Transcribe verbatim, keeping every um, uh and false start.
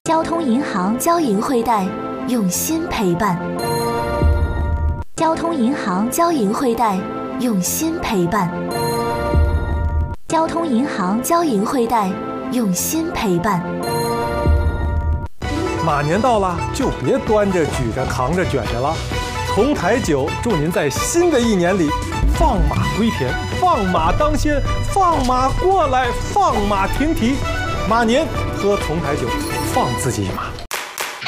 交通银行交银汇贷，用心陪伴。交通银行交银汇贷，用心陪伴。交通银行交银汇贷，用心陪伴。 马年到了，就别端着、举着、扛着、卷着了。从台酒祝您在新的一年里放马归田，放马当先，放马过来，放马停蹄。马年喝从台酒，放自己一马。